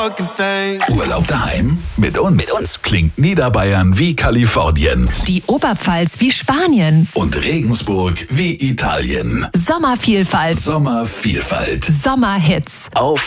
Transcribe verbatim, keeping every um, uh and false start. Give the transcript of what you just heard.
fucking thing. Urlaub daheim? Mit uns. Mit uns. Klingt Niederbayern wie Kalifornien. Die Oberpfalz wie Spanien. Und Regensburg wie Italien. Sommervielfalt. Sommervielfalt. Sommerhits. Auf